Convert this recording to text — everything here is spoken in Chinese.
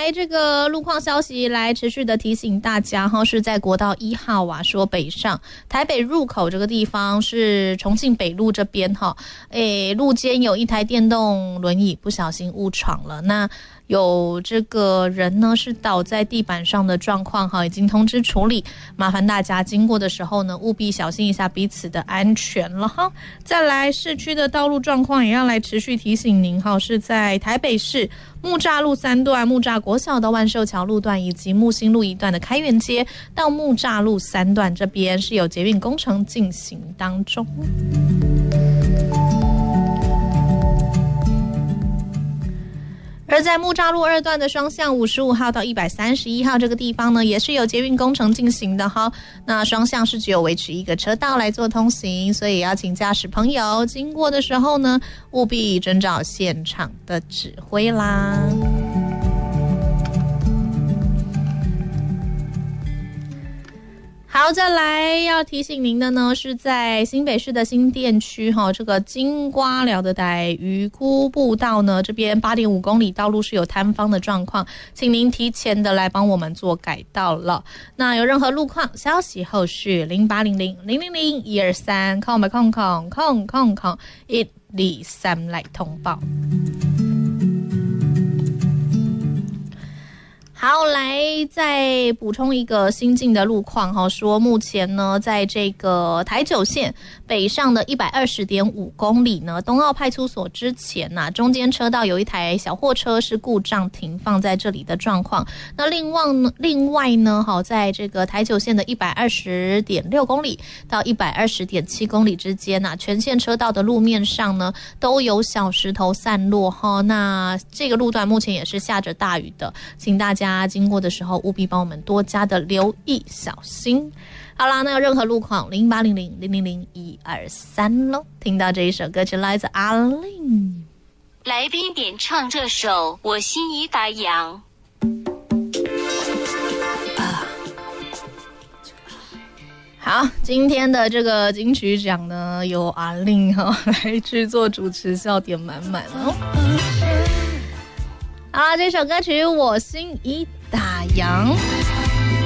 来这个路况消息来持续的提醒大家哈，是在国道1号啊，说北上台北入口这个地方是重庆北路这边哈，路肩有一台电动轮椅不小心误闯了，那有这个人呢是倒在地板上的状况哈，已经通知处理，麻烦大家经过的时候呢，务必小心一下彼此的安全了哈。再来市区的道路状况也要来持续提醒您哈，是在台北市木栅路3段、木栅国小到万寿桥路段以及木星路1段的开元街到木栅路3段这边是有捷运工程进行当中。而在木栅路2段的双向55号到131号这个地方呢，也是有捷运工程进行的哈。那双向是只有维持一个车道来做通行，所以要请驾驶朋友经过的时候呢，务必遵照现场的指挥啦。好，再来要提醒您的呢，是在新北市的新店区这个金瓜寮的傣渔窟步道呢，这边8.5公里道路是有塌方的状况，请您提前的来帮我们做改道了。那有任何路况消息，后续0800-000-123 123来通报。好，来再补充一个新进的路况哈，说目前呢，在这个台九线北上的120.5公里呢，东澳派出所之前啊，中间车道有一台小货车是故障停放在这里的状况。那另外呢，好，在这个台九线的120.6公里到120.7公里之间啊，全线车道的路面上呢都有小石头散落哈。那这个路段目前也是下着大雨的，请大家经过的时候务必帮我们多加的留意小心。好啦，那有任何路况0800-000-123咯。听到这一首歌曲来自阿令， 来宾点唱这首我心已打烊。 好，今天的这个金曲奖呢，由阿令来制作主持，笑点满满哦。好啦，这首歌曲我心已打烊。